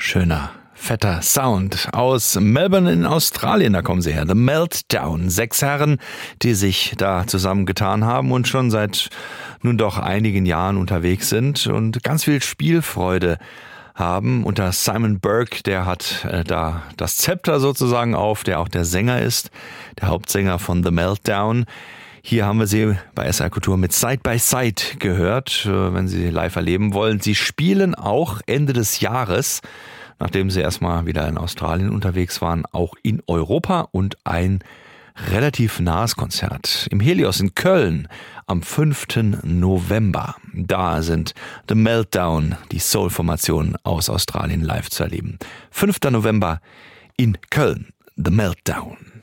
Schöner, fetter Sound aus Melbourne in Australien, da kommen sie her. The Meltdown. 6 Herren, die sich da zusammengetan haben und schon seit nun doch einigen Jahren unterwegs sind und ganz viel Spielfreude haben. Unter Simon Burke, der hat da das Zepter sozusagen auf, der auch der Sänger ist, der Hauptsänger von The Meltdown. Hier haben wir sie bei SR Kultur mit Side by Side gehört, wenn Sie sie live erleben wollen. Sie spielen auch Ende des Jahres, nachdem sie erstmal wieder in Australien unterwegs waren, auch in Europa und ein relativ nahes Konzert im Helios in Köln am 5. November. Da sind The Meltdown, die Soul-Formation aus Australien, live zu erleben. 5. November in Köln, The Meltdown.